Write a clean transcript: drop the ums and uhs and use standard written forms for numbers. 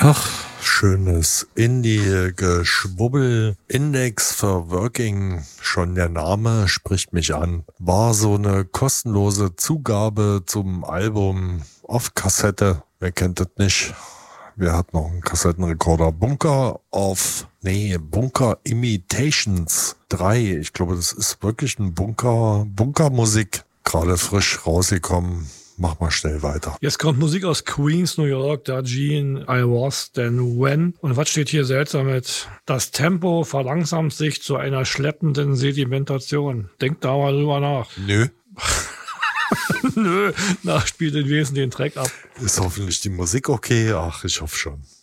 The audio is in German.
Ach, schönes Indie-Geschwubbel. Index for Working, schon der Name spricht mich an. War so eine kostenlose Zugabe zum Album auf Kassette. Wer kennt das nicht? Wer hat noch einen Kassettenrekorder? Bunker Imitations 3. Ich glaube, das ist wirklich ein Bunkermusik. Gerade frisch rausgekommen. Mach mal schnell weiter. Jetzt kommt Musik aus Queens, New York, da Gene, I Was, Then When. Und was steht hier seltsam mit? Das Tempo verlangsamt sich zu einer schleppenden Sedimentation. Denkt da mal drüber nach. Nö. Nö, spielt den Wesentlichen den Track ab. Ist hoffentlich die Musik okay? Ach, ich hoffe schon.